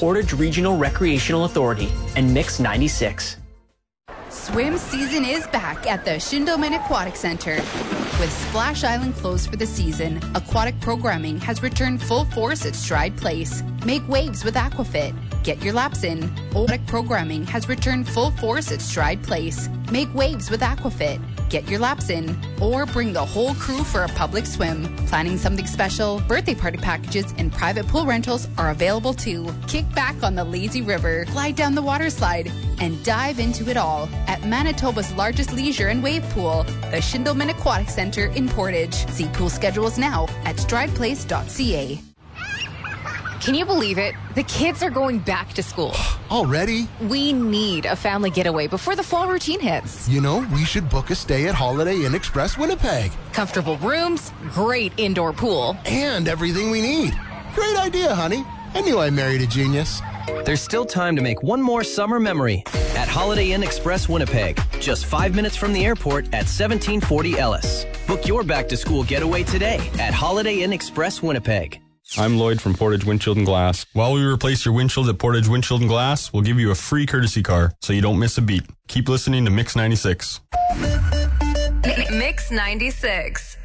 Portage Regional Recreational Authority and Mix 96. Swim season is back at the Shindelman Aquatic Center. With Splash Island closed for the season, aquatic programming has returned full force at Stride Place. Make waves with Aquafit. Get your laps in. Aquatic programming has returned full force at Stride Place. Make waves with Aquafit. Get your laps in. Or bring the whole crew for a public swim. Planning something special? Birthday party packages and private pool rentals are available too. Kick back on the lazy river, glide down the water slide, and dive into it all at Manitoba's largest leisure and wave pool, the Shindelman Aquatic Center in Portage. See pool schedules now at strideplace.ca. Can you believe it? The kids are going back to school. Already? We need a family getaway before the fall routine hits. You know, we should book a stay at Holiday Inn Express Winnipeg. Comfortable rooms, great indoor pool. And everything we need. Great idea, honey. I knew I married a genius. There's still time to make one more summer memory at Holiday Inn Express Winnipeg, just 5 minutes from the airport at 1740 Ellis. Book your back-to-school getaway today at Holiday Inn Express Winnipeg. I'm Lloyd from Portage Windshield and Glass. While we replace your windshield at Portage Windshield and Glass, we'll give you a free courtesy car so you don't miss a beat. Keep listening to Mix 96. Mix 96.